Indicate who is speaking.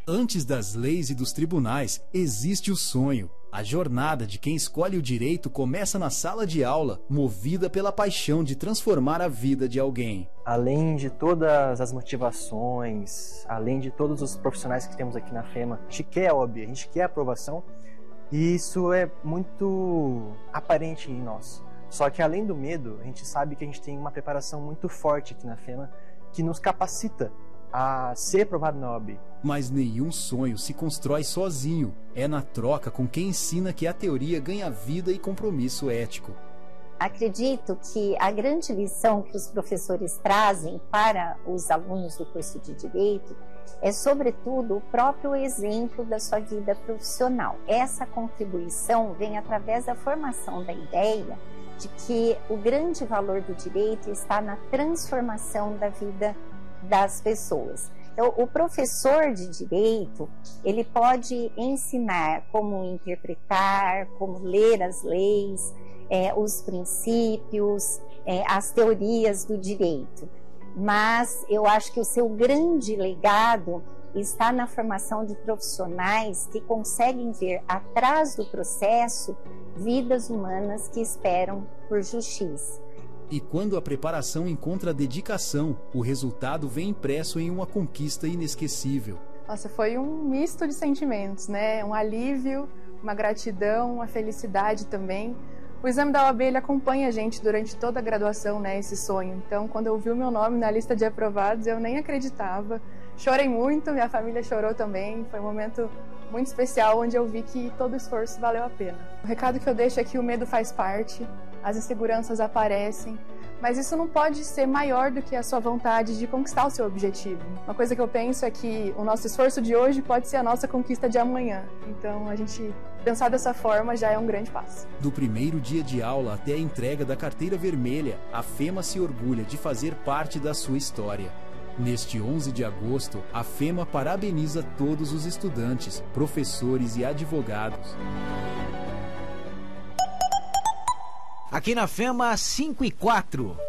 Speaker 1: Antes das leis e dos tribunais, existe o sonho. A jornada de quem escolhe o direito começa na sala de aula, movida pela paixão de transformar a vida de alguém.
Speaker 2: Além de todas as motivações, além de todos os profissionais que temos aqui na FEMA, a gente quer a OAB, a gente quer a aprovação, e isso é muito aparente em nós. Só que além do medo, a gente sabe que a gente tem uma preparação muito forte aqui na FEMA, que nos capacita a ser aprovado na OAB.
Speaker 1: Mas nenhum sonho se constrói sozinho. É na troca com quem ensina que a teoria ganha vida e compromisso ético.
Speaker 3: Acredito que a grande lição que os professores trazem para os alunos do curso de Direito é, sobretudo, o próprio exemplo da sua vida profissional. Essa contribuição vem através da formação da ideia de que o grande valor do direito está na transformação da vida das pessoas. Então, o professor de direito, ele pode ensinar como interpretar, como ler as leis, os princípios, as teorias do direito. Mas eu acho que o seu grande legado está na formação de profissionais que conseguem ver atrás do processo vidas humanas que esperam por justiça.
Speaker 1: E quando a preparação encontra dedicação, o resultado vem impresso em uma conquista inesquecível.
Speaker 4: Nossa, foi um misto de sentimentos, né? Um alívio, uma gratidão, uma felicidade também. O exame da OAB, ele acompanha a gente durante toda a graduação, né? Esse sonho. Então, quando eu vi o meu nome na lista de aprovados, eu nem acreditava. Chorei muito, minha família chorou também. Foi um momento muito especial, onde eu vi que todo o esforço valeu a pena. O recado que eu deixo é que o medo faz parte, as inseguranças aparecem, mas isso não pode ser maior do que a sua vontade de conquistar o seu objetivo. Uma coisa que eu penso é que o nosso esforço de hoje pode ser a nossa conquista de amanhã. Então, a gente pensar dessa forma já é um grande passo.
Speaker 1: Do primeiro dia de aula até a entrega da carteira vermelha, a FEMA se orgulha de fazer parte da sua história. Neste 11 de agosto, a FEMA parabeniza todos os estudantes, professores e advogados.
Speaker 5: Aqui na FEMA 5 e 4.